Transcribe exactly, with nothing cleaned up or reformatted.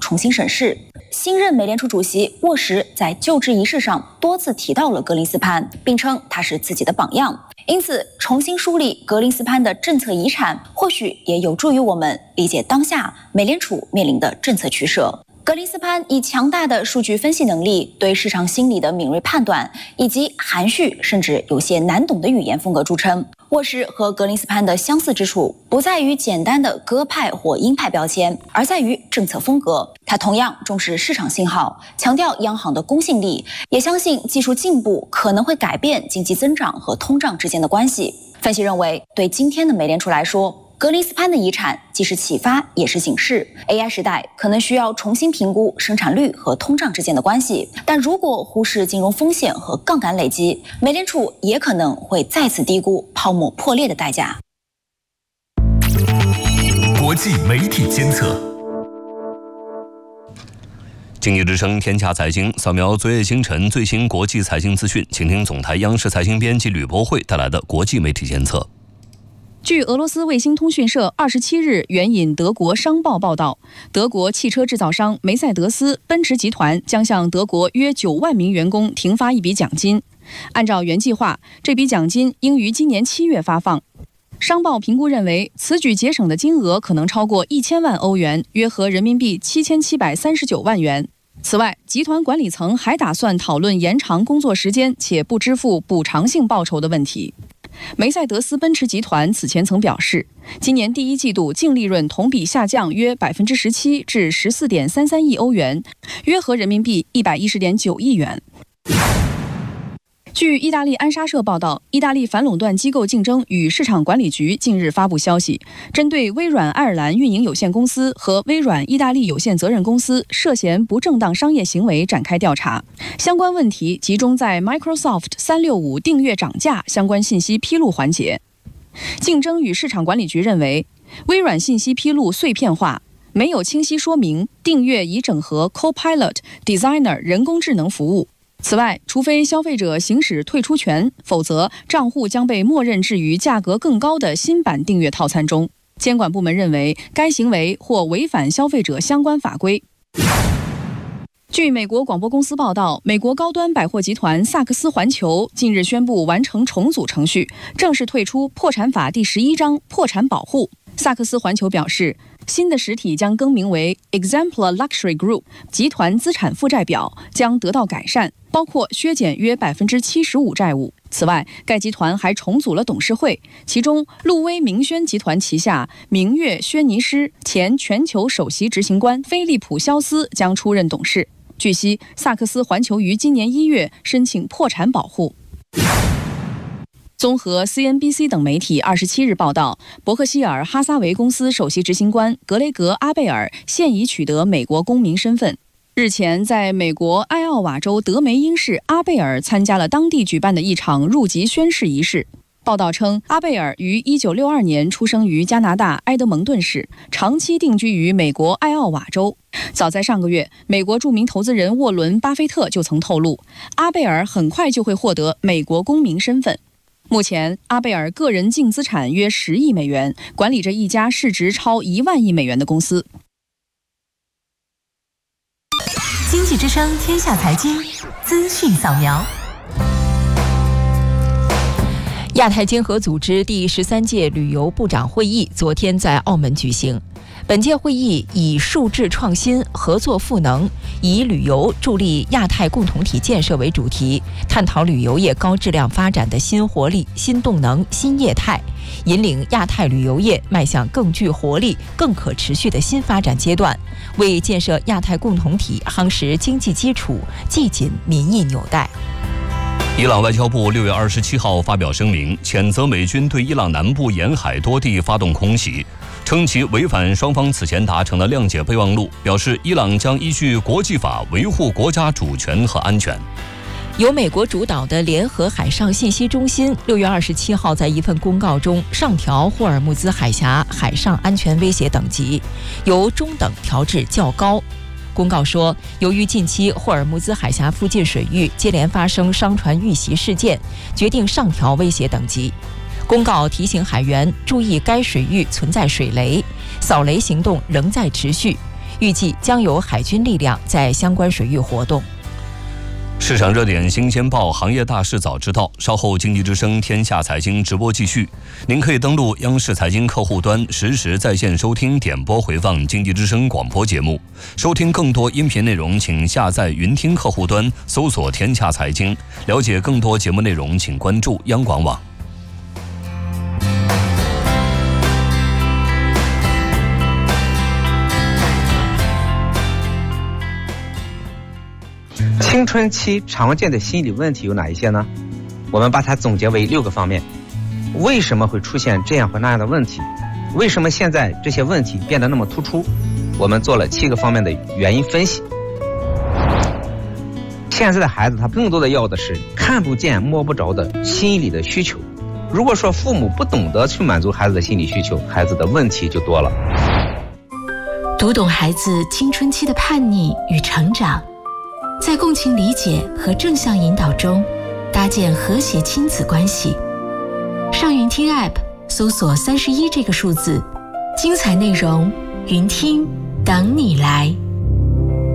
重新审视。新任美联储主席沃什在就职仪式上多次提到了格林斯潘，并称他是自己的榜样。因此，重新梳理格林斯潘的政策遗产，或许也有助于我们理解当下美联储面临的政策取舍。格林斯潘以强大的数据分析能力、对市场心理的敏锐判断，以及含蓄甚至有些难懂的语言风格著称。沃什和格林斯潘的相似之处不在于简单的鸽派或鹰派标签，而在于政策风格。他同样重视市场信号，强调央行的公信力，也相信技术进步可能会改变经济增长和通胀之间的关系。分析认为，对今天的美联储来说，格林斯潘的遗产既是启发也是警示。 A I 时代可能需要重新评估生产率和通胀之间的关系，但如果忽视金融风险和杠杆累积，美联储也可能会再次低估泡沫破裂的代价。 国际媒体监测，经济之声天下财经扫描昨夜星辰最新国际财经资讯，请听总台央视财经编辑吕博慧带来的国际媒体监测。 据俄罗斯卫星通讯社二十七日援引德国商报报道，德国汽车制造商梅赛德斯奔驰集团将向德国约九万名员工停发一笔奖金。按照原计划，这笔奖金应于今年七月发放。商报评估认为，此举节省的金额可能超过一千万欧元，约合人民币七千七百三十九万元。此外，集团管理层还打算讨论延长工作时间且不支付补偿性报酬的问题。梅赛德斯奔驰集团此前曾表示，今年第一季度净利润同比下降约百分之十七至十四点三三亿欧元，约合人民币一百一十点九亿元。据意大利安莎社报道，意大利反垄断机构竞争与市场管理局近日发布消息，针对微软爱尔兰运营有限公司和微软意大利有限责任公司涉嫌不正当商业行为展开调查。相关问题集中在 Microsoft 三六五订阅涨价相关信息披露环节。竞争与市场管理局认为，微软信息披露碎片化，没有清晰说明订阅已整合 Copilot Designer 人工智能服务。此外，除非消费者行使退出权，否则账户将被默认置于价格更高的新版订阅套餐中。监管部门认为该行为或违反消费者相关法规。据美国广播公司报道，美国高端百货集团萨克斯环球近日宣布完成重组程序，正式退出破产法第十一章破产保护。萨克斯环球表示，新的实体将更名为 Exemplar Luxury Group， 集团资产负债表将得到改善，包括削减约百分之七十五债务。此外，该集团还重组了董事会，其中路威明轩集团旗下明月轩尼诗前全球首席执行官菲利普肖斯将出任董事。据悉，萨克斯环球于今年一月申请破产保护。综合 C N B C 等媒体二十七日报道，伯克希尔哈撒韦公司首席执行官格雷格·阿贝尔现已取得美国公民身份。日前，在美国艾奥瓦州德梅因市，阿贝尔参加了当地举办的一场入籍宣誓仪式。报道称，阿贝尔于一九六二年出生于加拿大埃德蒙顿市，长期定居于美国艾奥瓦州。早在上个月，美国著名投资人沃伦·巴菲特就曾透露，阿贝尔很快就会获得美国公民身份。目前，阿贝尔个人净资产约十亿美元，管理着一家市值超一万亿美元的公司。 经济之声天下财经资讯扫描。亚太经合组织第十三届旅游部长会议昨天在澳门举行。本届会议以数字创新、合作赋能，以旅游助力亚太共同体建设为主题，探讨旅游业高质量发展的新活力、新动能、新业态，引领亚太旅游业迈向更具活力、更可持续的新发展阶段，为建设亚太共同体夯实经济基础系紧民意纽带。 伊朗外交部六月二十七号发表声明，谴责美军对伊朗南部沿海多地发动空袭，称其违反双方此前达成的谅解备忘录，表示伊朗将依据国际法维护国家主权和安全。 由美国主导的联合海上信息中心六月二十七号在一份公告中上调霍尔木兹海峡海上安全威胁等级，由中等调至较高。公告说，由于近期霍尔木兹海峡附近水域接连发生商船遇袭事件，决定上调威胁等级。公告提醒海员注意该水域存在水雷，扫雷行动仍在持续， 预计将有海军力量在相关水域活动。 市场热点新鲜报，行业大事早知道。稍后经济之声天下财经直播继续，您可以登录央视财经客户端实时在线收听点播回放经济之声广播节目。收听更多音频内容，请下载云听客户端搜索天下财经。了解更多节目内容，请关注央广网。 青春期常见的心理问题有哪一些呢？我们把它总结为六个方面。为什么会出现这样或那样的问题？为什么现在这些问题变得那么突出？我们做了七个方面的原因分析。现在的孩子他更多的要的是看不见摸不着的心理的需求。如果说父母不懂得去满足孩子的心理需求，孩子的问题就多了。 读懂孩子青春期的叛逆与成长，在共情理解和正向引导中搭建和谐亲子关系。上云听 App 搜索三十一这个数字，精彩内容云听等你来。